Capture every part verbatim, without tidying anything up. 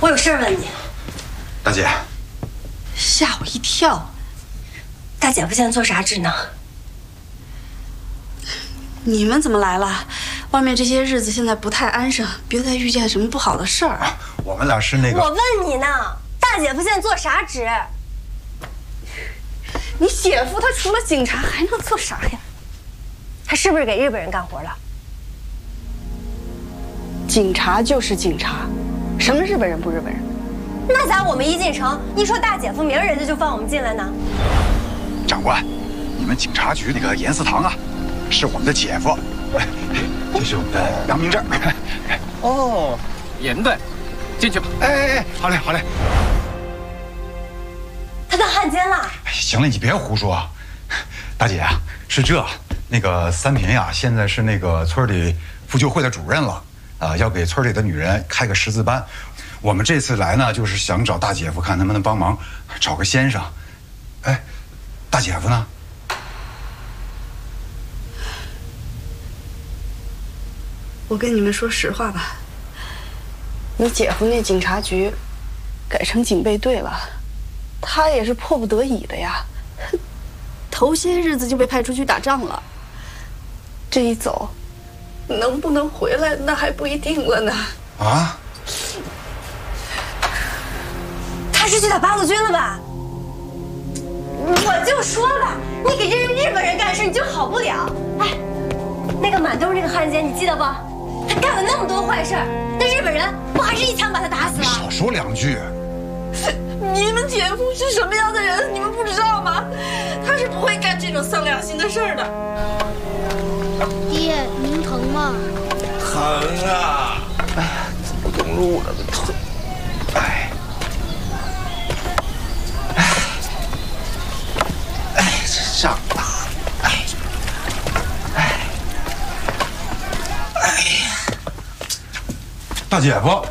我有事儿问你。 大姐， 吓我一跳。大姐夫现在做啥职呢？ 你们怎么来了？外面这些日子现在不太安生，别再遇见什么不好的事儿。 啊，我们俩是那个…… 我问你呢，大姐夫现在做啥职？ 你姐夫他除了警察还能做啥呀？ 他是不是给日本人干活了？ 警察就是警察，什么日本人不日本人？ 那咋我们一进城，一说大姐夫，明儿人家就放我们进来呢？ 长官，你们警察局那个严思堂啊，是我们的姐夫，这是我们的良民证。 哦，严队，进去吧。 哎哎哎，好嘞好嘞。 他当汉奸了？ 哎，行了，你别胡说。大姐啊，是这，那个三平呀，现在是那个村里妇救会的主任了，啊、呃，要给村里的女人开个识字班。我们这次来呢，就是想找大姐夫，看能不能帮忙找个先生。哎，大姐夫呢？ 我跟你们说实话吧，你姐夫那警察局改成警备队了，他也是迫不得已的呀。头些日子就被派出去打仗了，这一走，能不能回来那还不一定了呢。 啊？ 他是去打八路军了吧？我就说了，你给日日本人干事，你就好不了。哎，那个满兜那个汉奸，你记得不？他干了那么多坏事，那日本人不还是一枪把他打死了？ 少说两句。 你们姐夫是什么样的人，你们不知道吗？他是不会干这种丧良心的事儿的。 爹，您疼吗？ 疼啊！哎呀，走不动路了，这腿。哎。哎，这胀大，哎，哎，哎呀， 大姐夫，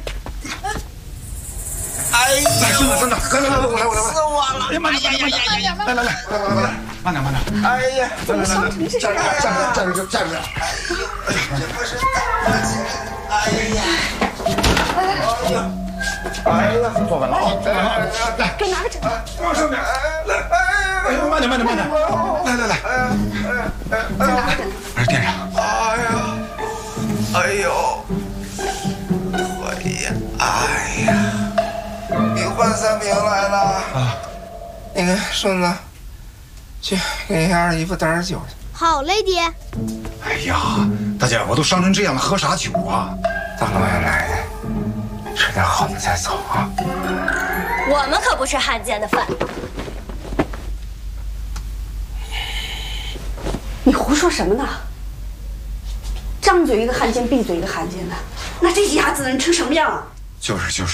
哎呀， 真的真的，来来来，我来我来我来， 死我了！ 哎呀慢点慢点慢点，来来来来来来，慢点慢点， 哎呀， 来来来，站着站着站着站着， 哎呀，这不是大姐，哎呀，哎呀，哎呀， 坐稳了啊，坐稳了，来， 给拿个枕头， 往上点，来，哎呀， 慢点慢点慢点，来来来， 哎呀，哎呀， 再拿个枕头。 把这垫上。 哎呀，哎呦，腿呀，哎呀，你换三平来了啊？那个顺子，去给你二姨夫打点酒去。 好嘞，爹。 哎呀，大姐夫都伤成这样了，喝啥酒啊？ 大老远来的，吃点好的再走啊。 我们可不吃汉奸的饭。 你胡说什么呢？张嘴一个汉奸，闭嘴一个汉奸的，那这牙子能成什么样啊？ 就是就是。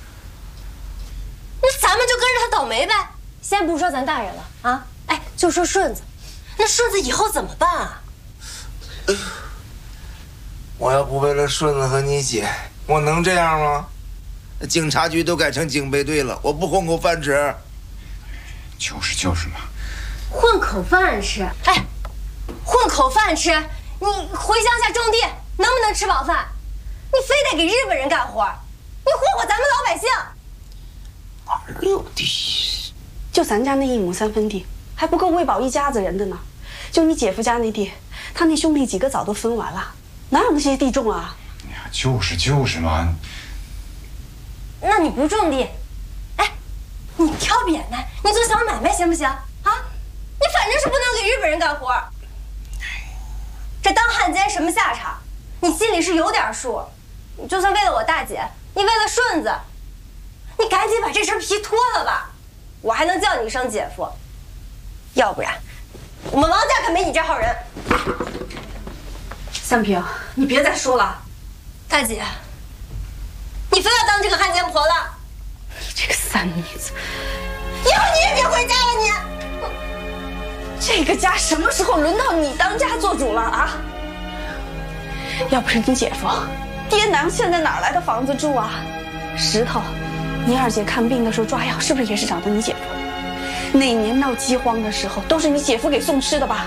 那咱们就跟着他倒霉呗。先不说咱大人了啊，哎，就说顺子，那顺子以后怎么办啊？ 哎呦，我要不为了顺子和你姐，我能这样吗？警察局都改成警备队了，我不混口饭吃。 就是就是嘛。 混口饭吃，哎，混口饭吃，你回乡下种地能不能吃饱饭？你非得给日本人干活，你祸祸咱们老百姓。 二六地， 就咱家那一亩三分地，还不够喂饱一家子人的呢。就你姐夫家那地，他那兄弟几个早都分完了，哪有那些地种啊？ 哎呀，就是就是嘛。 那你不种地，哎，你挑扁担，你做小买卖行不行啊？你反正是不能给日本人干活。这当汉奸什么下场？你心里是有点数。你就算为了我大姐，你为了顺子，你赶紧把这身皮脱了吧，我还能叫你一声姐夫。要不然，我们王家可没你这好人。 三平，你别再说了。 大姐，你非要当这个汉奸婆了？ 这个三妮子， 以后你也别回家了你。 这个家什么时候轮到你当家做主了啊？要不是你姐夫，爹娘现在哪来的房子住啊？石头，你二姐看病的时候抓药，是不是也是找的你姐夫？那年闹饥荒的时候，都是你姐夫给送吃的吧？